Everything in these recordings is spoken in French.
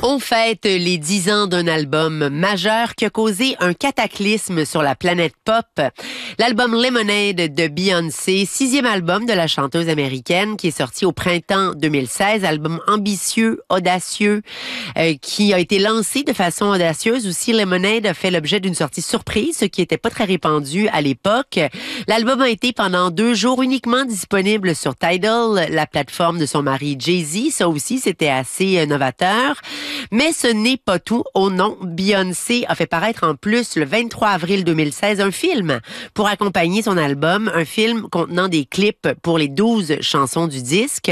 On fête les 10 ans d'un album majeur qui a causé un cataclysme sur la planète pop. L'album Lemonade de Beyoncé, 6e album de la chanteuse américaine qui est sorti au printemps 2016, album ambitieux, audacieux, qui a été lancé de façon audacieuse. Aussi, Lemonade a fait l'objet d'une sortie surprise, ce qui n'était pas très répandu à l'époque. L'album a été pendant 2 jours uniquement disponible sur Tidal, la plateforme de son mari Jay-Z. Ça aussi, c'était assez novateur. Mais ce n'est pas tout. Oh non, Beyoncé a fait paraître en plus le 23 avril 2016 un film pour accompagner son album, un film contenant des clips pour les 12 chansons du disque.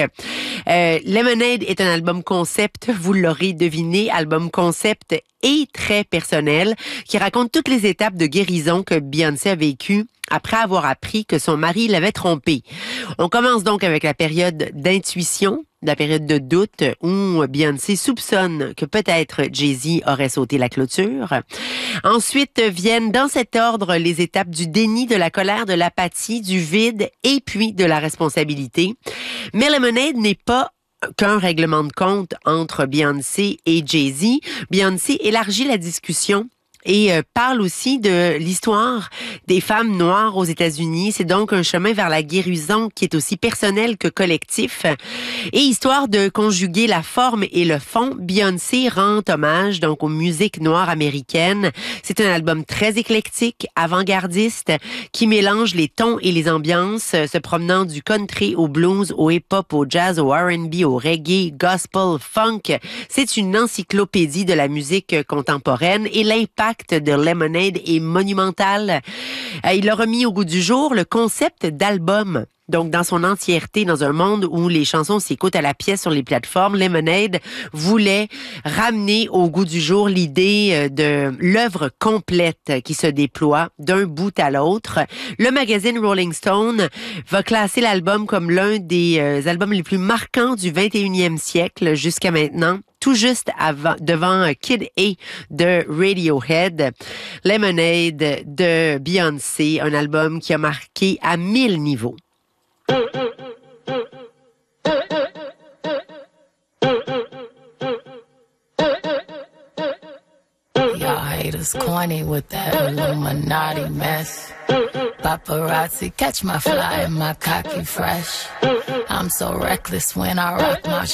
Lemonade est un album concept, vous l'aurez deviné, album concept et très personnel qui raconte toutes les étapes de guérison que Beyoncé a vécues après avoir appris que son mari l'avait trompée. On commence donc avec la période d'intuition, la période de doute où Beyoncé soupçonne que peut-être Jay-Z aurait sauté la clôture. Ensuite viennent dans cet ordre les étapes du déni, de la colère, de l'apathie, du vide et puis de la responsabilité. Mais Lemonade n'est pas qu'un règlement de compte entre Beyoncé et Jay-Z. Beyoncé élargit la discussion et parle aussi de l'histoire des femmes noires aux États-Unis. C'est donc un chemin vers la guérison qui est aussi personnel que collectif. Et histoire de conjuguer la forme et le fond, Beyoncé rend hommage donc aux musiques noires américaines. C'est un album très éclectique, avant-gardiste, qui mélange les tons et les ambiances, se promenant du country au blues, au hip-hop, au jazz, au R&B, au reggae, gospel, funk. C'est une encyclopédie de la musique contemporaine et l'impact de Lemonade est monumental. Il a remis au goût du jour le concept d'album. Donc, dans son entièreté, dans un monde où les chansons s'écoutent à la pièce sur les plateformes, Lemonade voulait ramener au goût du jour l'idée de l'œuvre complète qui se déploie d'un bout à l'autre. Le magazine Rolling Stone va classer l'album comme l'un des albums les plus marquants du 21e siècle jusqu'à maintenant. Tout juste devant Kid A de Radiohead. Lemonade de Beyoncé, un album qui a marqué à 1000 niveaux. Y'all haters corny with that Illuminati mess. Paparazzi catch my fly and my cocky fresh. I'm so reckless when I rock my